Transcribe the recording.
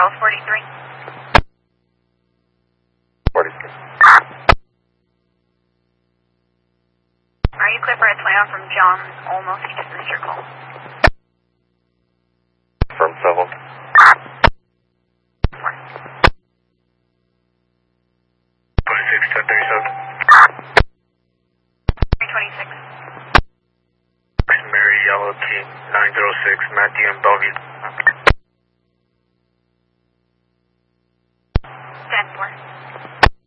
South 43. 43. Are you clear for a Toyota from John, almost just missed your call? Firm 7. 26, 1037. 326. Mary Yellow Team 906, Matthew and Bellevue.